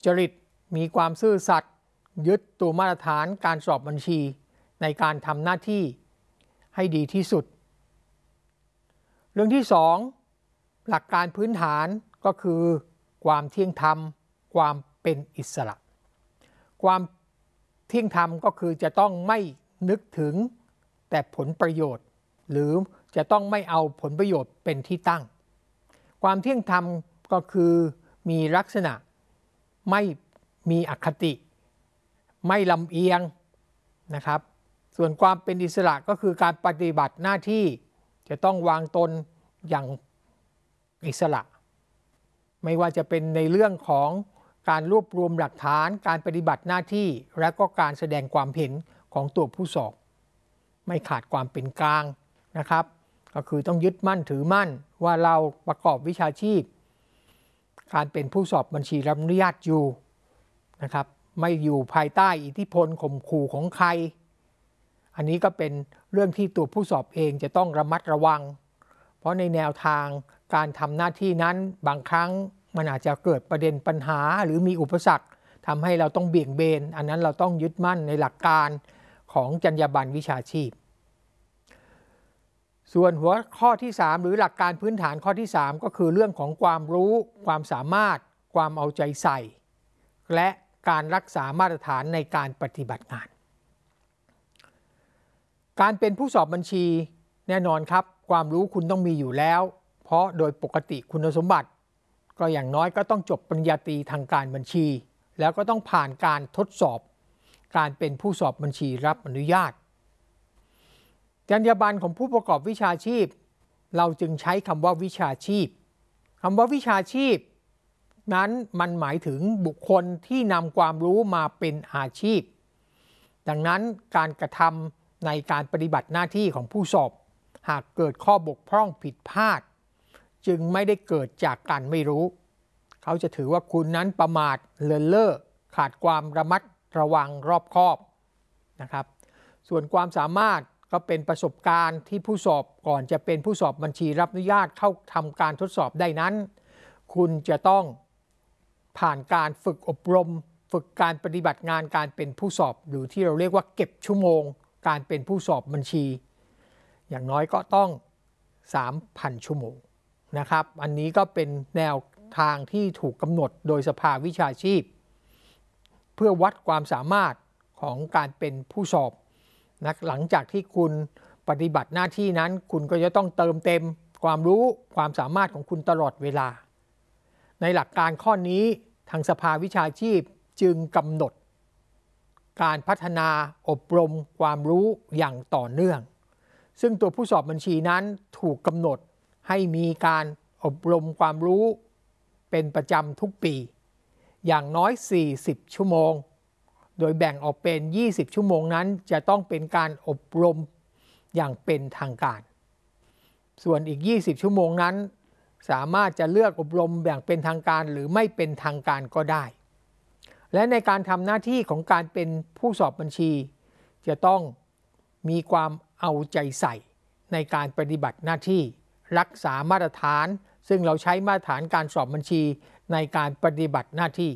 จริตมีความซื่อสัตย์ยึดตัวมาตรฐานการสอบบัญชีในการทำหน้าที่ให้ดีที่สุดเรื่องที่2หลักการพื้นฐานก็คือความเที่ยงธรรมความเป็นอิสระความเที่ยงธรรมก็คือจะต้องไม่นึกถึงแต่ผลประโยชน์หรือจะต้องไม่เอาผลประโยชน์เป็นที่ตั้งความเที่ยงธรรมก็คือมีลักษณะไม่มีอคติไม่ลำเอียงนะครับส่วนความเป็นอิสระก็คือการปฏิบัติหน้าที่จะต้องวางตนอย่างอิสระไม่ว่าจะเป็นในเรื่องของการรวบรวมหลักฐานการปฏิบัติหน้าที่และก็การแสดงความเห็นของตัวผู้สอบไม่ขาดความเป็นกลางนะครับก็คือต้องยึดมั่นถือมั่นว่าเราประกอบวิชาชีพการเป็นผู้สอบบัญชีรับอนุญาตอยู่นะครับไม่อยู่ภายใต้อิทธิพลข่มขู่ของใครอันนี้ก็เป็นเรื่องที่ตัวผู้สอบเองจะต้องระมัดระวังเพราะในแนวทางการทำหน้าที่นั้นบางครั้งมันอาจจะเกิดประเด็นปัญหาหรือมีอุปสรรคทำให้เราต้องเบี่ยงเบนอันนั้นเราต้องยึดมั่นในหลักการของจรรยาบรรณวิชาชีพส่วนหัวข้อที่3หรือหลักการพื้นฐานข้อที่3ก็คือเรื่องของความรู้ความสามารถความเอาใจใส่และการรักษามาตรฐานในการปฏิบัติงานการเป็นผู้สอบบัญชีแน่นอนครับความรู้คุณต้องมีอยู่แล้วเพราะโดยปกติคุณสมบัติก็อย่างน้อยก็ต้องจบปริญญาตรีทางการบัญชีแล้วก็ต้องผ่านการทดสอบการเป็นผู้สอบบัญชีรับอนุญาตจรรยาบรรณของผู้ประกอบวิชาชีพเราจึงใช้คำว่าวิชาชีพคำว่าวิชาชีพนั้นมันหมายถึงบุคคลที่นำความรู้มาเป็นอาชีพดังนั้นการกระทำในการปฏิบัติหน้าที่ของผู้สอบหากเกิดข้อบกพร่องผิดพลาดจึงไม่ได้เกิดจากการไม่รู้เขาจะถือว่าคุณนั้นประมาทเลินเล่อขาดความระมัดระวังรอบคอบนะครับส่วนความสามารถก็เป็นประสบการณ์ที่ผู้สอบก่อนจะเป็นผู้สอบบัญชีรับอนุญาตเข้าทำการทดสอบได้นั้นคุณจะต้องผ่านการฝึกอบรมฝึกการปฏิบัติงานการเป็นผู้สอบหรือที่เราเรียกว่าเก็บชั่วโมงการเป็นผู้สอบบัญชีอย่างน้อยก็ต้อง 3,000 ชั่วโมงนะครับอันนี้ก็เป็นแนวทางที่ถูกกำหนดโดยสภาวิชาชีพเพื่อวัดความสามารถของการเป็นผู้สอบนะหลังจากที่คุณปฏิบัติหน้าที่นั้นคุณก็จะต้องเติมเต็มความรู้ความสามารถของคุณตลอดเวลาในหลักการข้อนี้ทางสภาวิชาชีพจึงกำหนดการพัฒนาอบรมความรู้อย่างต่อเนื่องซึ่งตัวผู้สอบบัญชีนั้นถูกกำหนดให้มีการอบรมความรู้เป็นประจำทุกปีอย่างน้อย40ชั่วโมงโดยแบ่งออกเป็น20ชั่วโมงนั้นจะต้องเป็นการอบรมอย่างเป็นทางการส่วนอีก20ชั่วโมงนั้นสามารถจะเลือกอบรมอย่างเป็นทางการหรือไม่เป็นทางการก็ได้และในการทำหน้าที่ของการเป็นผู้สอบบัญชีจะต้องมีความเอาใจใส่ในการปฏิบัติหน้าที่รักษามาตรฐานซึ่งเราใช้มาตรฐานการสอบบัญชีในการปฏิบัติหน้าที่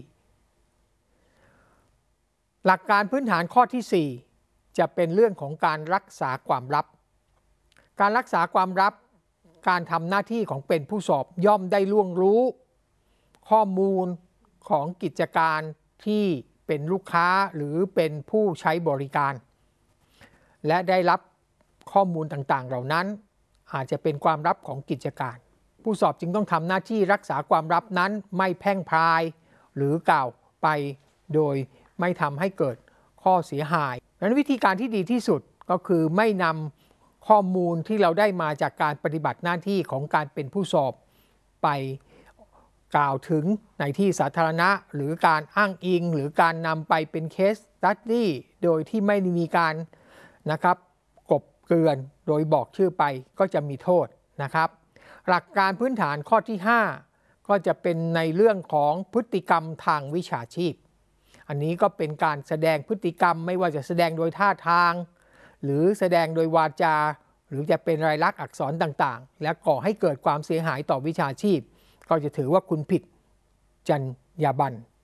หลักการพื้นฐานข้อที่4จะเป็นเรื่องของการรักษาความลับการรักษาความลับการทำหน้าที่ของเป็นผู้สอบย่อมได้ล่วงรู้ข้อมูลของกิจการที่เป็นลูกค้าหรือเป็นผู้ใช้บริการและได้รับข้อมูลต่างๆเหล่านั้นอาจจะเป็นความลับของกิจการผู้สอบจึงต้องทำหน้าที่รักษาความลับนั้นไม่แพร่งพรายหรือกล่าวไปโดยไม่ทำให้เกิดข้อเสียหายดังนั้นวิธีการที่ดีที่สุดก็คือไม่นำข้อมูลที่เราได้มาจากการปฏิบัติหน้าที่ของการเป็นผู้สอบไปกล่าวถึงในที่สาธารณะหรือการอ้างอิงหรือการนำไปเป็นเคสสตั๊ดดี้โดยที่ไม่มีการนะครับกลบเกลื่อนโดยบอกชื่อไปก็จะมีโทษนะครับหลักการพื้นฐานข้อที่5ก็จะเป็นในเรื่องของพฤติกรรมทางวิชาชีพอันนี้ก็เป็นการแสดงพฤติกรรมไม่ว่าจะแสดงโดยท่าทางหรือแสดงโดยวาจาหรือจะเป็นลายลักษณ์อักษรต่างๆและก่อให้เกิดความเสียหายต่อวิชาชีพก็จะถือว่าคุณผิดจรรยาบรรณ